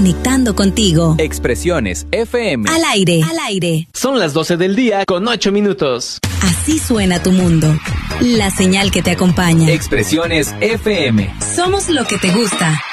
conectando contigo. Expresiones FM. Al aire, al aire. Son las 12 del día con 8 minutos. Así suena tu mundo. La señal que te acompaña. Expresiones FM. Somos lo que te gusta.